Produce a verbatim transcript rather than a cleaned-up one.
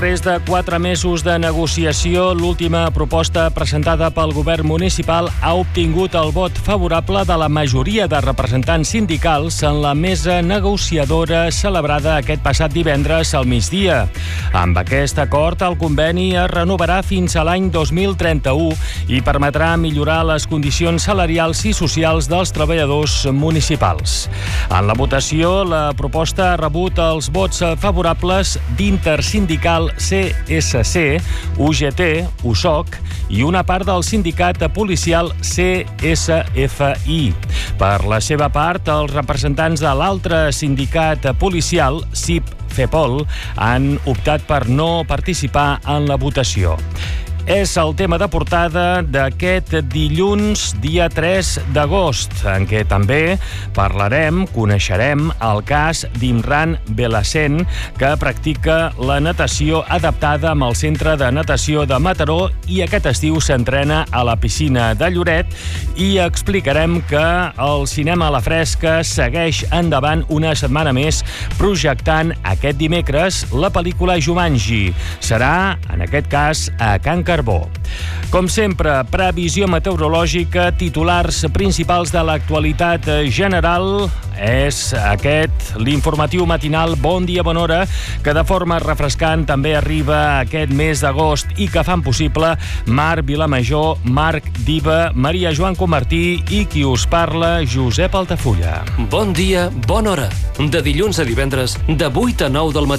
Després de quatre mesos de negociació, l'última proposta presentada pel govern municipal ha obtingut el vot favorable de la majoria de representants sindicals en la mesa negociadora celebrada aquest passat divendres al migdia. Amb aquest acord, el conveni es renovarà fins a l'any dos mil trenta-u i permetrà millorar les condicions salarials i socials dels treballadors municipals. En la votació, la proposta ha rebut els vots favorables d'Intersindical C S C, U G T, U S O C i una part del sindicat policial C S F I. Per la seva part, els representants de l'altre sindicat policial, C I P FEPOL, han optat per no participar en la votació. És el tema de portada d'aquest dilluns, dia tres d'agost, en què també parlarem, coneixerem el cas d'Imran Belhacen, que practica la natació adaptada amb el Centre de Natació de Mataró i aquest estiu s'entrena a la piscina de Lloret, i explicarem que el cinema a la fresca segueix endavant una setmana més projectant aquest dimecres la pel·lícula Jumanji. Serà, en aquest cas, a Can Carbó. Com sempre, previsió meteorològica, titulars principals de l'actualitat general. És aquest l'informatiu matinal Bon dia, bona hora, que de forma refrescant també arriba aquest mes d'agost i que fan possible Marc Vilamajor, Marc Diva, Maria Joan Comartí i qui us parla, Josep Altafulla. Bon dia, bona hora. De dilluns a divendres, de vuit a nou del matí.